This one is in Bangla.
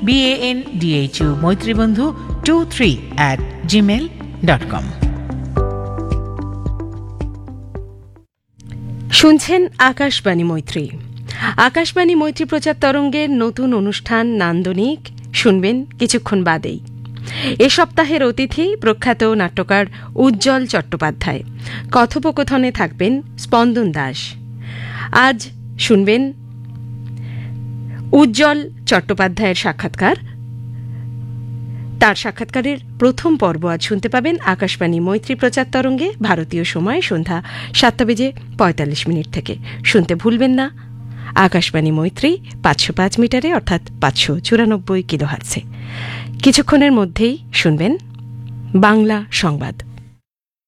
BANDHU মৈত্রীবন্ধু 23@gmail.com। শুনছেন আকাশবাণী মৈত্রী। আকাশবাণী মৈত্রী প্রচার তরঙ্গের নতুন অনুষ্ঠান নান্দনিক শুনবেন কিছুক্ষণ বাদেই। এ সপ্তাহের অতিথি প্রখ্যাত নাট্যকার উজ্জ্বল চট্টোপাধ্যায়। কথোপকথনে থাকবেন স্পন্দন দাস। আজ শুনবেন উজ্জ্বল চট্টোপাধ্যায়ের সাক্ষাৎকার। তার সাক্ষাৎকারের প্রথম পর্ব আজ শুনতে পাবেন আকাশবাণী মৈত্রী প্রচার তরঙ্গে ভারতীয় সময় সন্ধ্যা 7:45 থেকে। শুনতে ভুলবেন না আকাশবাণী মৈত্রী 505 মিটারে অর্থাৎ 594 কিলোহার্টজে। কিছুক্ষণের মধ্যেই শুনবেন বাংলা সংবাদ।